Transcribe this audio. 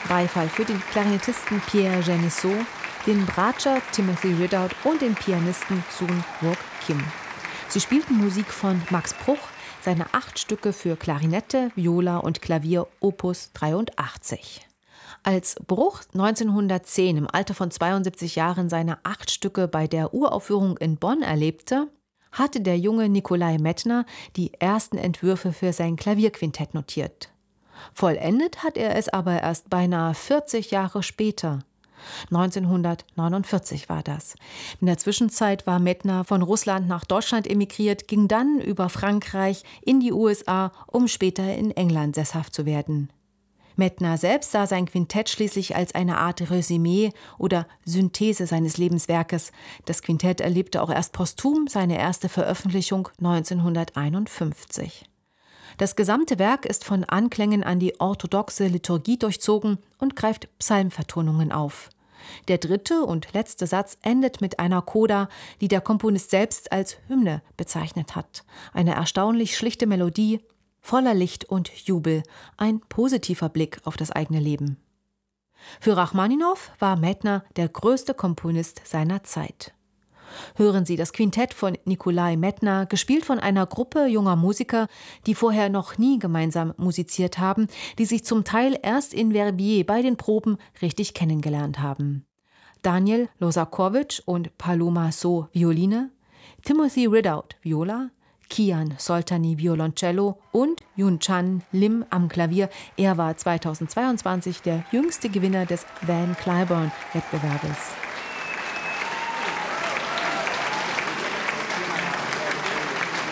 Beifall für den Klarinettisten Pierre Genesot, den Bratscher Timothy Ridout und den Pianisten Sun Wook Kim. Sie spielten Musik von Max Bruch, seine 8 Stücke für Klarinette, Viola und Klavier Opus 83. Als Bruch 1910 im Alter von 72 Jahren seine 8 Stücke bei der Uraufführung in Bonn erlebte, hatte der junge Nikolai Medtner die ersten Entwürfe für sein Klavierquintett notiert. Vollendet hat er es aber erst beinahe 40 Jahre später. 1949 war das. In der Zwischenzeit war Medtner von Russland nach Deutschland emigriert, ging dann über Frankreich in die USA, um später in England sesshaft zu werden. Medtner selbst sah sein Quintett schließlich als eine Art Resümee oder Synthese seines Lebenswerkes. Das Quintett erlebte auch erst posthum seine erste Veröffentlichung 1951. Das gesamte Werk ist von Anklängen an die orthodoxe Liturgie durchzogen und greift Psalmvertonungen auf. Der 3. und letzte Satz endet mit einer Coda, die der Komponist selbst als Hymne bezeichnet hat. Eine erstaunlich schlichte Melodie, voller Licht und Jubel, ein positiver Blick auf das eigene Leben. Für Rachmaninow war Medtner der größte Komponist seiner Zeit. Hören Sie das Quintett von Nikolai Medtner, gespielt von einer Gruppe junger Musiker, die vorher noch nie gemeinsam musiziert haben, die sich zum Teil erst in Verbier bei den Proben richtig kennengelernt haben. Daniel Losakowitsch und Paloma So Violine, Timothy Ridout Viola, Kian Soltani Violoncello und Yun-Chan Lim am Klavier. Er war 2022 der jüngste Gewinner des Van Cliburn-Wettbewerbes.